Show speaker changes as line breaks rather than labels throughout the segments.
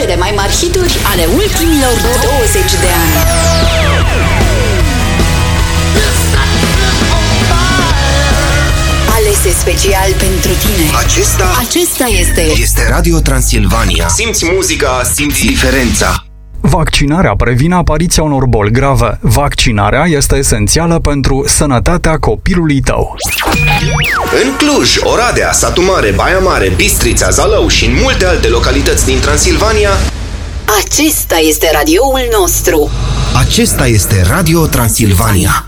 cele mai mari hituri ale ultimilor 20 de ani. Alese special pentru tine. Acesta este
Radio Transilvania. Simți muzica, simți diferența.
Vaccinarea previne apariția unor boli grave. Vaccinarea este esențială pentru sănătatea copilului tău.
În Cluj, Oradea, Satu Mare, Baia Mare, Bistrița, Zalău și în multe alte localități din Transilvania,
acesta este radioul nostru.
Acesta este Radio Transilvania.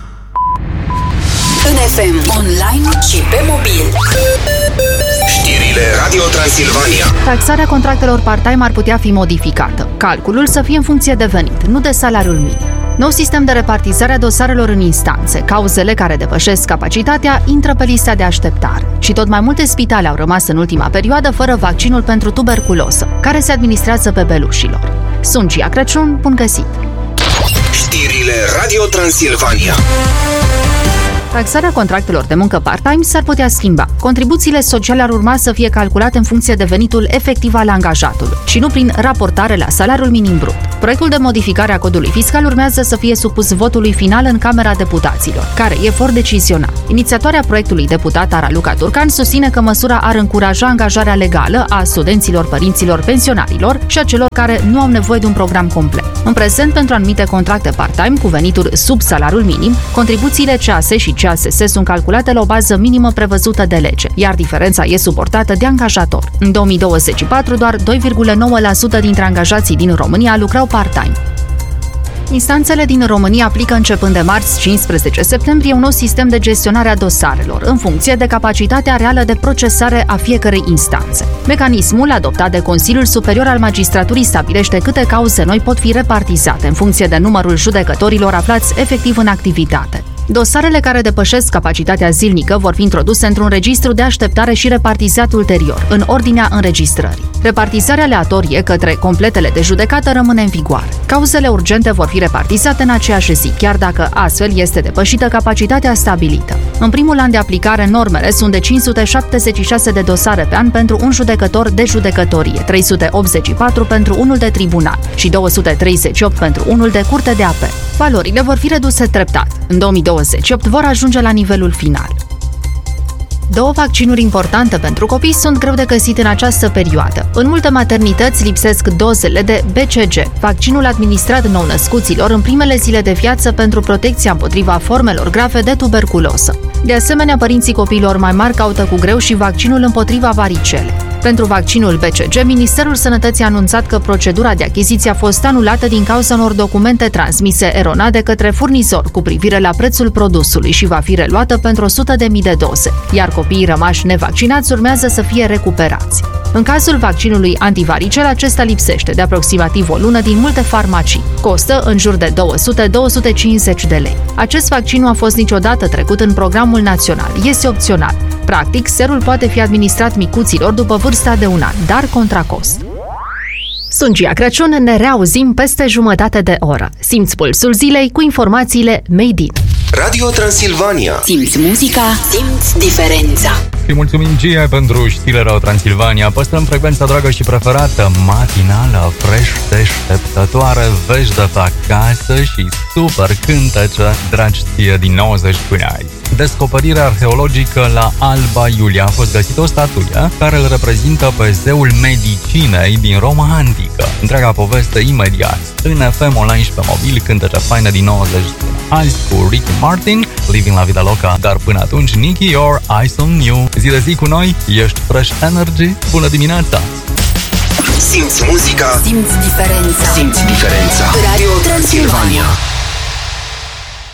În FM, online și pe mobil.
Știrile Radio Transilvania.
Taxarea contractelor part-time ar putea fi modificată. Calculul să fie în funcție de venit, nu de salariul minim. Nou sistem de repartizare a dosarelor în instanțe. Cauzele care depășesc capacitatea intră pe lista de așteptare. Și tot mai multe spitale au rămas în ultima perioadă fără vaccinul pentru tuberculoză, care se administrează pe belușilor. Sunt Gia Crăciun, bun găsit!
Știrile Radio Transilvania.
Taxarea contractelor de muncă part-time s-ar putea schimba. Contribuțiile sociale ar urma să fie calculate în funcție de venitul efectiv al angajatului și nu prin raportare la salariul minim brut. Proiectul de modificare a codului fiscal urmează să fie supus votului final în Camera Deputaților, care e for decizional. Inițiatoarea proiectului, deputata Raluca Turcan, susține că măsura ar încuraja angajarea legală a studenților, părinților, pensionarilor și a celor care nu au nevoie de un program complet. În prezent, pentru anumite contracte part-time cu venituri sub salariul minim, contribuțiile CAS și CASS sunt calculate la o bază minimă prevăzută de lege, iar diferența e suportată de angajator. În 2024, doar 2,9% dintre angajații din România lucrau part-time. Instanțele din România aplică începând de marți 15 septembrie un nou sistem de gestionare a dosarelor, în funcție de capacitatea reală de procesare a fiecărei instanțe. Mecanismul, adoptat de Consiliul Superior al Magistraturii, stabilește câte cauze noi pot fi repartizate în funcție de numărul judecătorilor aflați efectiv în activitate. Dosarele care depășesc capacitatea zilnică vor fi introduse într-un registru de așteptare și repartizat ulterior, în ordinea înregistrării. Repartizarea aleatorie către completele de judecată rămâne în vigoare. Cauzele urgente vor fi repartizate în aceeași zi, chiar dacă astfel este depășită capacitatea stabilită. În primul an de aplicare, normele sunt de 576 de dosare pe an pentru un judecător de judecătorie, 384 pentru unul de tribunal și 238 pentru unul de curte de apel. Valorile vor fi reduse treptat. În 2028 vor ajunge la nivelul final. Două vaccinuri importante pentru copii sunt greu de găsit în această perioadă. În multe maternități lipsesc dozele de BCG, vaccinul administrat nou-născuților în primele zile de viață pentru protecția împotriva formelor grave de tuberculoză. De asemenea, părinții copiilor mai mari caută cu greu și vaccinul împotriva varicele. Pentru vaccinul BCG, Ministerul Sănătății a anunțat că procedura de achiziție a fost anulată din cauza unor documente transmise eronat de către furnizor cu privire la prețul produsului și va fi reluată pentru 100.000 de doze, iar copiii rămași nevaccinați urmează să fie recuperați. În cazul vaccinului antivaricel, acesta lipsește de aproximativ o lună din multe farmacii. Costă în jur de 200-250 de lei. Acest vaccin nu a fost niciodată trecut în programul național, este opțional. Practic, serul poate fi administrat micuților după vârsta de un an, dar contra cost. Sunt Gia Crăciun, ne reauzim peste jumătate de oră. Simți pulsul zilei cu informațiile Made in
Radio Transilvania.
Simți muzica, simți diferența.
Îi mulțumim, Gia, pentru știrile Radio Transilvania. Păstrăm frecvența dragă și preferată, matinală, fresh, deșteptătoare, vești de pe acasă și super cântece, dragi ție, din 90 până azi. Descoperirea arheologică la Alba Iulia. A fost găsită o statuie care îl reprezintă pe zeul medicinei din Roma antică. Întreaga poveste imediat în FM online și pe mobil, cântece faine din 90 azi cu Ricky Martin, Living la Vida Loca, dar până atunci Nicky, Your Eyes on You. Zi de zi cu noi, ești Fresh Energy, bună dimineața!
Simți muzica,
simți diferența.
Simți diferența.
Radio Transilvania.